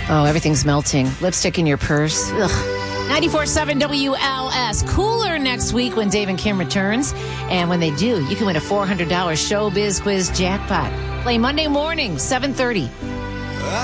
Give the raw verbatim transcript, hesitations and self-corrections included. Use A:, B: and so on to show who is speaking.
A: Oh, everything's melting. Lipstick in your purse. Ugh. ninety-four point seven W L S. Cooler next week when Dave and Kim returns. And when they do, you can win a four hundred dollars Showbiz Quiz jackpot. Play Monday morning, seven thirty.